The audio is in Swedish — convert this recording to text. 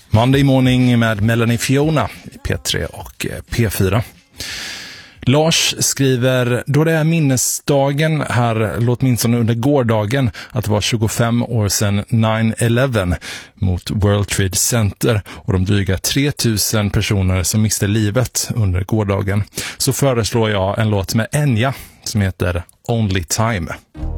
Monday Morning med Melanie Fiona i P3 och P4. Lars skriver, då det är minnesdagen här, åtminstone under gårdagen, att det var 25 år sedan 9/11 mot World Trade Center och de dryga 3000 personer som miste livet under gårdagen, så föreslår jag en låt med Enya som heter Only Time.